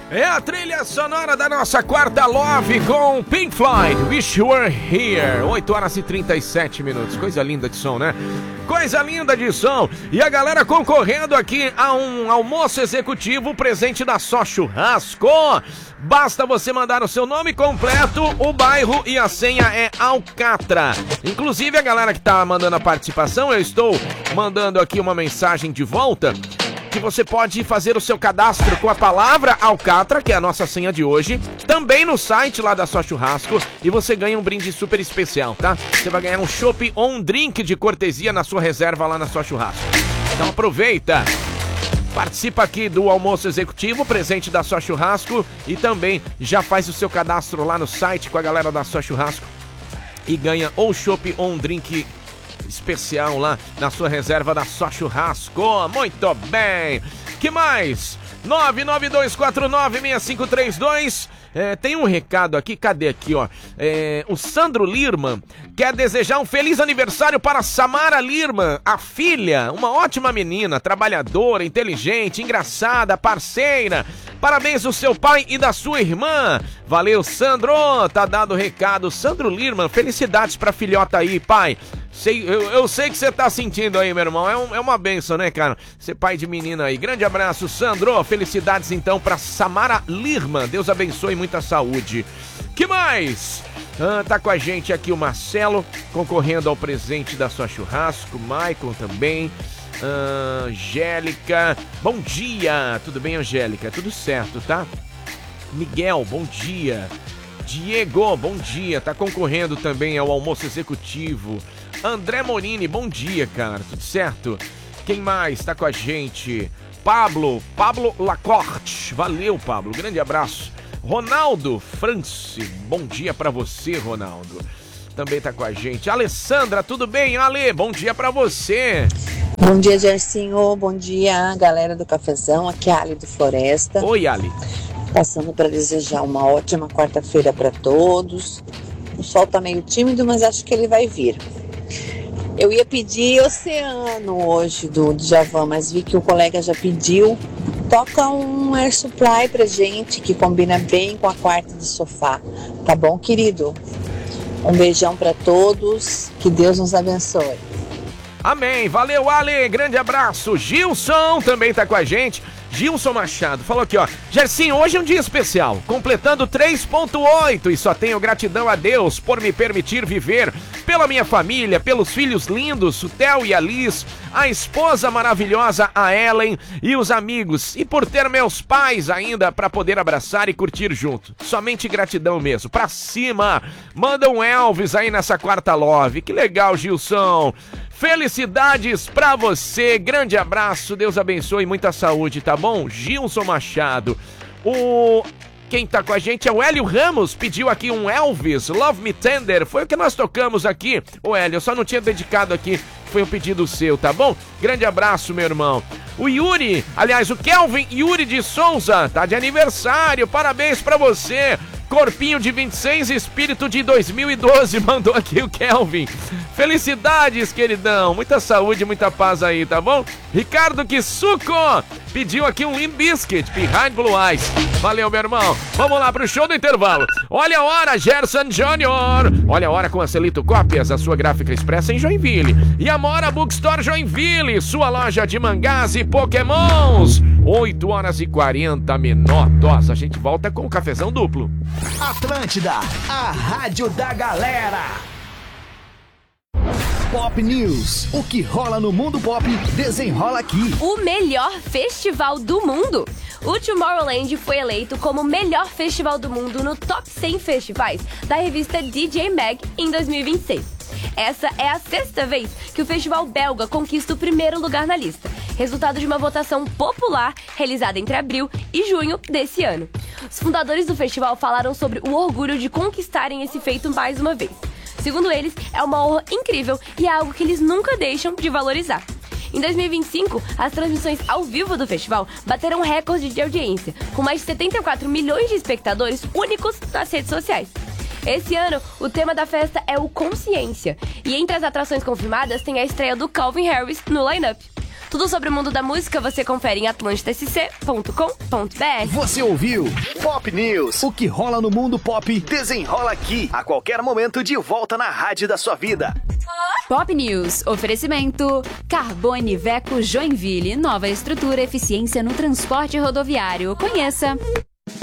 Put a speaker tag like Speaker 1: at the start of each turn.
Speaker 1: É a trilha sonora da nossa quarta Love com Pink Floyd, Wish You Were Here. 8h37. Coisa linda de som, né? Coisa linda de som. E a galera concorrendo aqui a um almoço executivo presente da Só Churrasco. Basta você mandar o seu nome completo, o bairro e a senha é Alcatra. Inclusive a galera que tá mandando a participação, eu estou mandando aqui uma mensagem de volta que você pode fazer o seu cadastro com a palavra Alcatra, que é a nossa senha de hoje, também no site lá da Só Churrasco, e você ganha um brinde super especial, tá? Você vai ganhar um chopp ou um drink de cortesia na sua reserva lá na Só Churrasco. Então aproveita! Participa aqui do almoço executivo, presente da Só Churrasco, e também já faz o seu cadastro lá no site com a galera da Só Churrasco e ganha ou chopp ou um drink especial lá na sua reserva da Só Churrasco. Muito bem! Que mais? 992496532. Tem um recado aqui, cadê aqui, ó? O Sandro Lirman quer desejar um feliz aniversário para Samara Lirman, a filha, uma ótima menina, trabalhadora, inteligente, engraçada, parceira. Parabéns do seu pai e da sua irmã. Valeu, Sandro, tá dado o recado. Sandro Lirman, felicidades pra filhota aí, pai. Eu sei que você tá sentindo aí, meu irmão. É uma benção, né, cara? Ser pai de menina aí. Grande abraço, Sandro. Felicidades, então, pra Samara Lirman. Deus abençoe, muita saúde. Que mais? Tá com a gente aqui o Marcelo, concorrendo ao presente da Só Churrasco. Michael também. Angélica. Bom dia. Tudo bem, Angélica? Tudo certo, tá? Miguel, bom dia. Diego, bom dia. Tá concorrendo também ao almoço executivo. André Morini, bom dia, cara. Tudo certo? Quem mais tá com a gente? Pablo Lacorte. Valeu, Pablo. Grande abraço. Ronaldo France. Bom dia pra você, Ronaldo. Também tá com a gente. Alessandra, tudo bem, Ale? Bom dia pra você.
Speaker 2: Bom dia, Gersinho. Bom dia, galera do Cafezão. Aqui é a Ali do Floresta.
Speaker 1: Oi, Ali.
Speaker 2: Passando para desejar uma ótima quarta-feira para todos. O sol tá meio tímido, mas acho que ele vai vir. Eu ia pedir Oceano hoje do Djavan, mas vi que o colega já pediu. Toca um Air Supply pra gente, que combina bem com a quarta do sofá. Tá bom, querido? Um beijão para todos. Que Deus nos abençoe.
Speaker 1: Amém. Valeu, Ale. Grande abraço. Gilson também tá com a gente. Gilson Machado falou aqui, ó: Gersinho, hoje é um dia especial, completando 3.8 e só tenho gratidão a Deus por me permitir viver, pela minha família, pelos filhos lindos, o Theo e a Liz, a esposa maravilhosa, a Ellen, e os amigos, e por ter meus pais ainda para poder abraçar e curtir junto. Somente gratidão mesmo. Pra cima. Manda um Elvis aí nessa quarta Love. Que legal, Gilson. Felicidades pra você, grande abraço, Deus abençoe e muita saúde, tá bom? Gilson Machado. Quem tá com a gente é o Hélio Ramos, pediu aqui um Elvis, Love Me Tender, foi o que nós tocamos aqui. Ô Hélio, eu só não tinha dedicado aqui, foi um pedido seu, tá bom? Grande abraço, meu irmão. O Yuri, aliás, o Kelvin Yuri de Souza, tá de aniversário, parabéns pra você. Corpinho de 26, espírito de 2012, mandou aqui o Kelvin. Felicidades, queridão. Muita saúde, muita paz aí, tá bom? Ricardo Kisuko pediu aqui um Limp Bizkit, Behind Blue Eyes. Valeu, meu irmão. Vamos lá pro show do intervalo. Olha a hora, Gerson Junior. Olha a hora com a Celito Cópias, a sua gráfica expressa em Joinville. E a Mora Bookstore Joinville, sua loja de mangás e pokémons. 8h40. A gente volta com o cafezão duplo.
Speaker 3: Atlântida, a rádio da galera. Pop News. O que rola no mundo pop, desenrola aqui.
Speaker 4: O melhor festival do mundo. O Tomorrowland foi eleito como o melhor festival do mundo no Top 100 Festivais da revista DJ Mag em 2026. Essa é a 6ª vez que o festival belga conquista o primeiro lugar na lista, resultado de uma votação popular realizada entre abril e junho desse ano. Os fundadores do festival falaram sobre o orgulho de conquistarem esse feito mais uma vez. Segundo eles, é uma honra incrível e é algo que eles nunca deixam de valorizar. Em 2025, as transmissões ao vivo do festival bateram recorde de audiência, com mais de 74 milhões de espectadores únicos nas redes sociais. Esse ano, o tema da festa é o Consciência, e entre as atrações confirmadas tem a estreia do Calvin Harris no line-up. Tudo sobre o mundo da música você confere em atlantidascc.com.br.
Speaker 3: Você ouviu Pop News. O que rola no mundo pop desenrola aqui. A qualquer momento de volta na rádio da sua vida.
Speaker 5: Pop News. Oferecimento Carbone Veco Joinville. Nova estrutura, eficiência no transporte rodoviário. Conheça.